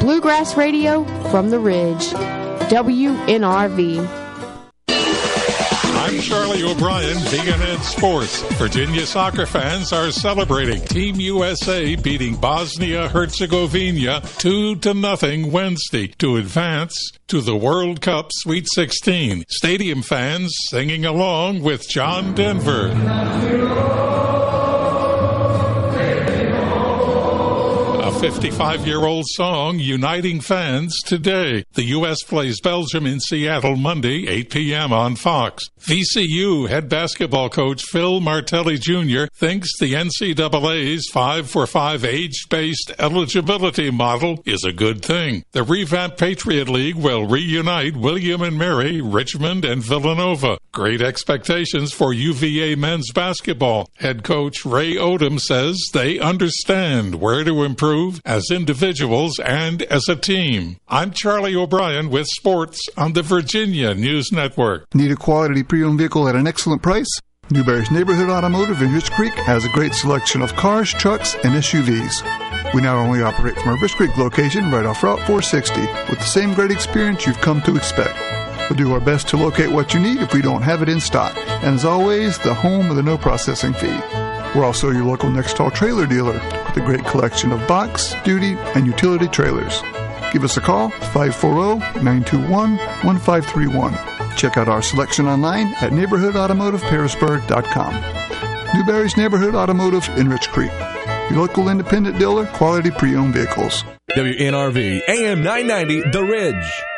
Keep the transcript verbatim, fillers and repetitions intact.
Bluegrass Radio from the Ridge. W N R V. I'm Charlie O'Brien, B N N Sports. Virginia soccer fans are celebrating Team U S A beating Bosnia-Herzegovina two to nothing Wednesday to advance to the World Cup Sweet sixteen. Stadium fans singing along with John Denver. fifty-five-year-old song uniting fans today. The U S plays Belgium in Seattle Monday, eight p.m. on Fox. V C U head basketball coach Phil Martelli Junior thinks the N C double A's five for five age-based eligibility model is a good thing. The revamped Patriot League will reunite William and Mary, Richmond, and Villanova. Great expectations for U V A men's basketball. Head coach Ray Odom says they understand where to improve as individuals and as a team. I'm Charlie O'Brien with sports on the Virginia News Network. Need a quality pre-owned vehicle at an excellent price? Newberry's Neighborhood Automotive in Rich Creek has a great selection of cars, trucks, and S U Vs. We not only operate from our Rich Creek location right off Route four sixty with the same great experience you've come to expect. We'll do our best to locate what you need if we don't have it in stock. And as always, the home of the no processing fee. We're also your local Nextall trailer dealer with a great collection of box, duty, and utility trailers. Give us a call, five four zero, nine two one, one five three one. Check out our selection online at neighborhood automotive parisburg dot com. Newberry's Neighborhood Automotive in Rich Creek. Your local independent dealer, quality pre-owned vehicles. W N R V, A M nine ninety, The Ridge.